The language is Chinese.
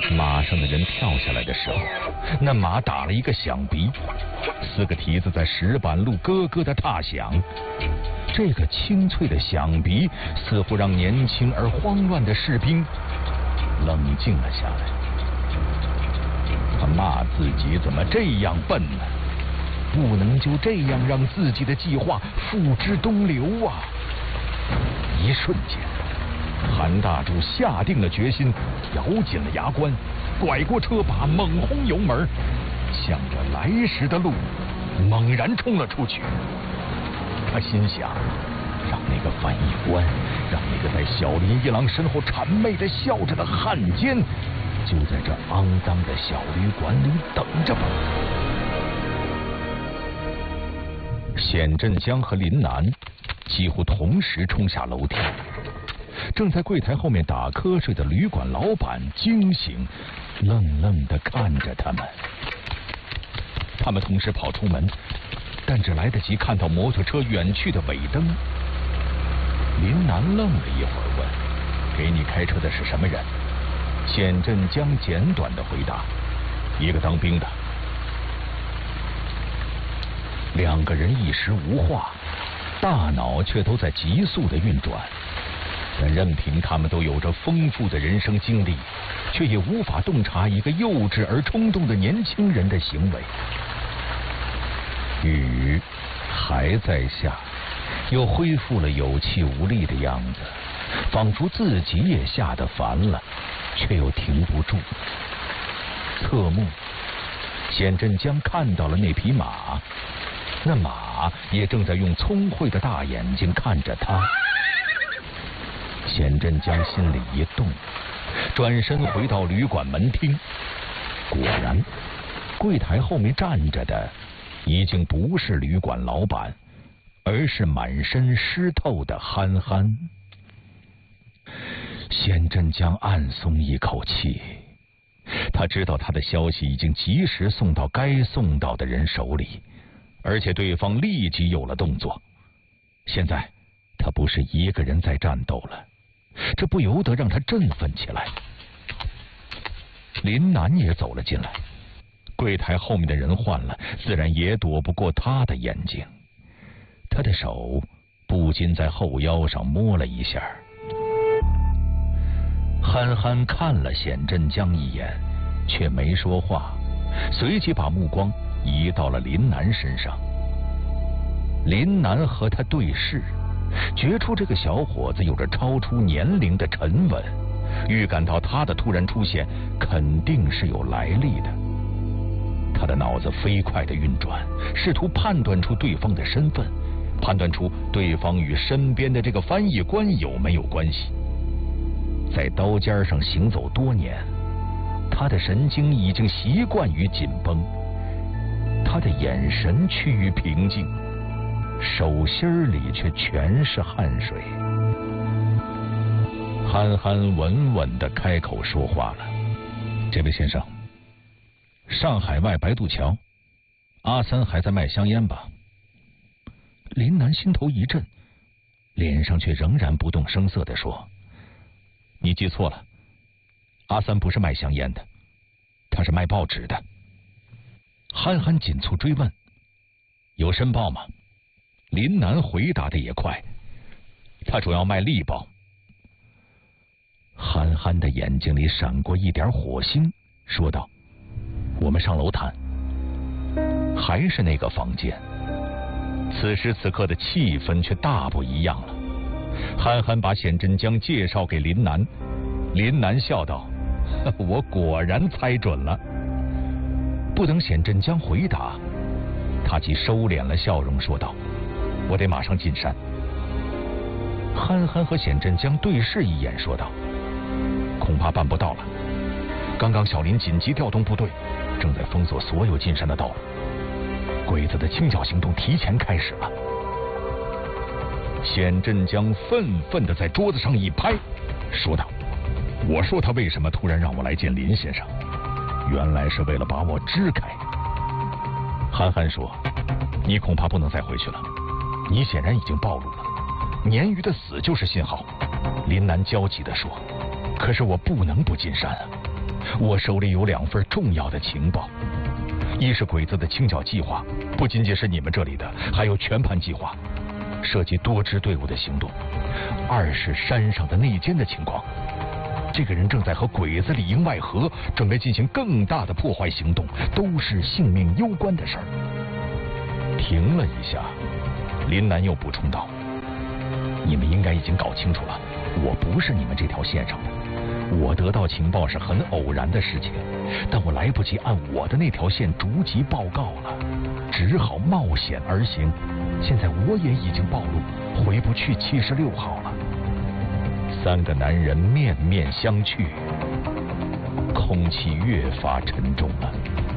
马上的人跳下来的时候，那马打了一个响鼻，4个蹄子在石板路咯咯的踏响。这个清脆的响鼻似乎让年轻而慌乱的士兵冷静了下来。他骂自己怎么这样笨呢？不能就这样让自己的计划付之东流啊！一瞬间，韩大柱下定了决心，咬紧了牙关，拐过车把，猛轰油门，向着来时的路猛然冲了出去。他心想，让那个翻译官，让那个在小林一郎身后谄媚的笑着的汉奸，就在这肮脏的小旅馆里等着吧。显振江和林南几乎同时冲下楼梯，正在柜台后面打瞌睡的旅馆老板惊醒，愣愣地看着他们。他们同时跑出门，但只来得及看到摩托车远去的尾灯。林南愣了一会儿，问：“给你开车的是什么人？”显振江简短地回答：“一个当兵的。”2个人一时无话，大脑却都在急速的运转。但任凭他们都有着丰富的人生经历，却也无法洞察一个幼稚而冲动的年轻人的行为。雨还在下，又恢复了有气无力的样子，仿佛自己也吓得烦了，却又停不住。侧目，显振江看到了那匹马，那马也正在用聪慧的大眼睛看着他。显振江心里一动，转身回到旅馆门厅。果然，柜台后面站着的已经不是旅馆老板，而是满身湿透的憨憨。显振江暗松一口气，他知道他的消息已经及时送到该送到的人手里，而且对方立即有了动作。现在他不是一个人在战斗了，这不由得让他振奋起来。林南也走了进来，柜台后面的人换了，自然也躲不过他的眼睛。他的手不禁在后腰上摸了一下。憨憨看了显振江一眼，却没说话，随即把目光移到了林南身上。林南和他对视，觉出这个小伙子有着超出年龄的沉稳，预感到他的突然出现肯定是有来历的。他的脑子飞快地运转，试图判断出对方的身份，判断出对方与身边的这个翻译官有没有关系。在刀尖上行走多年，他的神经已经习惯于紧绷，他的眼神趋于平静，手心里却全是汗水。憨憨稳稳地开口说话了：“这位先生，上海外白渡桥，阿三还在卖香烟吧？”林南心头一震，脸上却仍然不动声色地说：“你记错了，阿三不是卖香烟的，他是卖报纸的。”憨憨紧促追问：“有申报吗？”林南回答的也快：“他主要卖力报。”憨憨的眼睛里闪过一点火星，说道：“我们上楼谈。”还是那个房间，此时此刻的气氛却大不一样了。憨憨把显振江介绍给林南，林南笑道：“我果然猜准了。”不等显振江回答，他即收敛了笑容，说道：“我得马上进山。”憨憨和显振江对视一眼，说道：“恐怕办不到了。刚刚小林紧急调动部队，正在封锁所有进山的道路，鬼子的清剿行动提前开始了。”显振江愤愤地在桌子上一拍，说道：“我说他为什么突然让我来见林先生，原来是为了把我支开。”憨憨说：“你恐怕不能再回去了，你显然已经暴露了。鲶鱼的死就是信号。”林南焦急地说：“可是我不能不进山啊！ 我手里有2份重要的情报，一是鬼子的清剿计划，不仅仅是你们这里的，还有全盘计划，涉及多支队伍的行动；二是山上的内奸的情况，这个人正在和鬼子里应外合，准备进行更大的破坏行动，都是性命攸关的事儿。停了一下，林南又补充道：你们应该已经搞清楚了，我不是你们这条线上的。我得到情报是很偶然的事情，但我来不及按我的那条线逐级报告了，只好冒险而行。现在我也已经暴露，回不去76号了。3个男人面面相觑，空气越发沉重了。